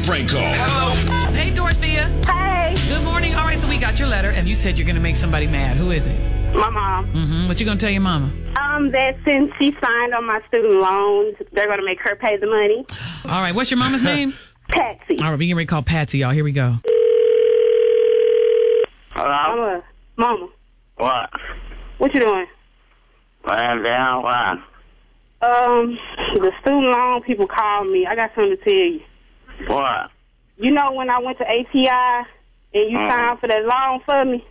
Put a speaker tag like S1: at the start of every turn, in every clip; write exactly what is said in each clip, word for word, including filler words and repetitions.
S1: prank call.
S2: Hello. Hey, Dorothea.
S3: Hey.
S2: Good morning. All right, so we got your letter, and you said you're going to make somebody mad. Who is it?
S3: My mom.
S2: Mm-hmm. What you going to tell your mama?
S3: Um, that since she signed on my student loans, they're going to make her pay the money.
S2: All right, what's your mama's name?
S3: Patsy.
S2: All right, we can recall Patsy, y'all. Here we go.
S4: Hello?
S3: Mama. Mama.
S4: What?
S3: What you doing?
S4: Laying down, why?
S3: Um, the student loan people called me. I got something to tell you.
S4: What?
S3: You know when I went to A T I and you
S4: Mm.
S3: signed for that loan for me?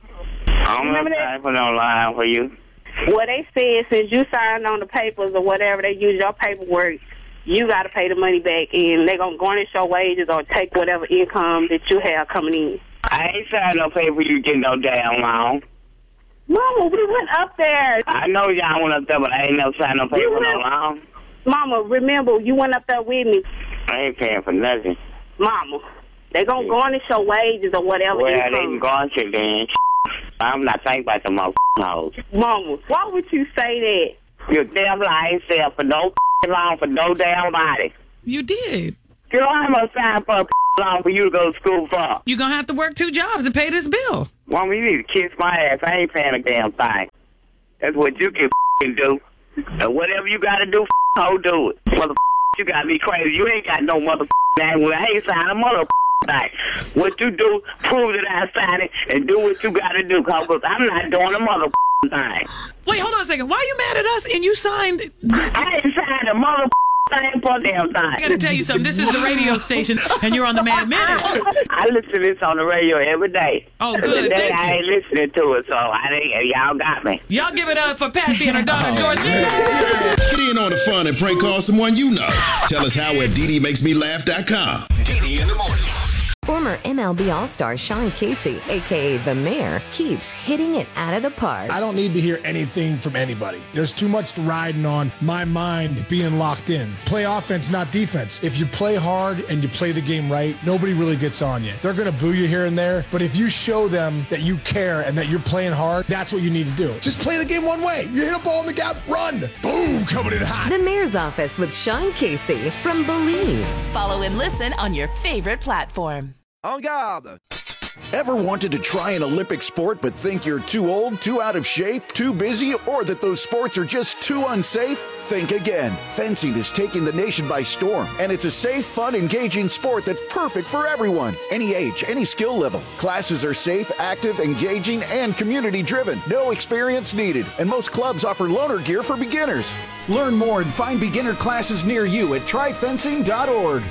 S4: I'm
S3: Remember
S4: not
S3: that?
S4: trying to put no line for you.
S3: Well, they said since you signed on the papers or whatever, they use your paperwork, you got to pay the money back, and they're going to garnish your wages or take whatever income that you have coming in.
S4: I ain't signed no paper you get no damn loan.
S3: Mama, we went up there.
S4: I know y'all went up there, but I ain't no sign no paper
S3: You
S4: no
S3: went-
S4: loan.
S3: Mama, remember, you went up there with me.
S4: I ain't paying for nothing.
S3: Mama, they going to garnish your wages or whatever
S4: Well, they
S3: income.
S4: can go on shit then. I'm not thinking about the motherfucking hoes.
S3: Mama, why would you say that?
S4: You damn lie ain't sell for no loan for no damn body.
S2: You did.
S4: You know I'm gonna sign for a loan for you to go to school for.
S2: You're going to have to work two jobs to pay this bill.
S4: Woman, you need to kiss my ass. I ain't paying a damn thing. That's what you can do. And whatever you gotta do, ho, do it. Mother, you got me crazy. You ain't got no mother name. Well, I ain't signed a mother thing. What you do, prove that I signed it, and do what you gotta do, cause I'm not doing a mother thing.
S2: Wait, hold on a second. Why are you mad at us and you signed...
S4: I ain't signed a mother thing for a damn
S2: I got to
S4: thing.
S2: tell you something. This is the radio station, and you're on the Mad Minute.
S4: I listen to this on the radio every day.
S2: Oh, good.
S4: Today
S2: Thank
S4: I
S2: you.
S4: ain't listening to it, so I ain't, y'all got me.
S2: Y'all give it up for Patsy and her daughter, Dorothea.
S1: Get in on the fun and prank call someone you know. Tell us how at D D makes me laugh dot com.
S5: D D in the morning.
S6: Former M L B All-Star Sean Casey, a k a. The Mayor, keeps hitting it out of the park.
S7: I don't need to hear anything from anybody. There's too much riding on my mind being locked in. Play offense, not defense. If you play hard and you play the game right, nobody really gets on you. They're going to boo you here and there, but if you show them that you care and that you're playing hard, that's what you need to do. Just play the game one way. You hit a ball in the gap, run. Boom, coming in hot.
S6: The Mayor's Office with Sean Casey from Believe.
S8: Follow and listen on your favorite platform.
S9: En garde!
S5: Ever wanted to try an Olympic sport but think you're too old, too out of shape, too busy, or that those sports are just too unsafe? Think again. Fencing is taking the nation by storm, and it's a safe, fun, engaging sport that's perfect for everyone. Any age, any skill level. Classes are safe, active, engaging, and community-driven. No experience needed, and most clubs offer loaner gear for beginners. Learn more and find beginner classes near you at try fencing dot org.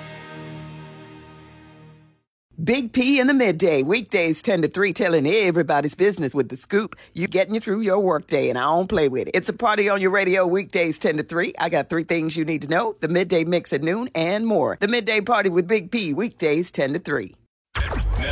S10: Big P in the midday, weekdays ten to three, telling everybody's business with the scoop. You getting you through your workday, and I don't play with it. It's a party on your radio, weekdays ten to three. I got three things you need to know: the midday mix at noon and more. The midday party with Big P, weekdays ten to three.